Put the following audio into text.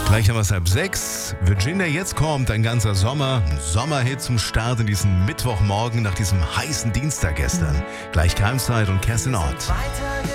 Gleich haben wir es 5:30. Virginia, jetzt kommt ein ganzer Sommer. Ein Sommerhit zum Start in diesen Mittwochmorgen nach diesem heißen Dienstag gestern. Gleich Keimzeit und Kerstin Ott.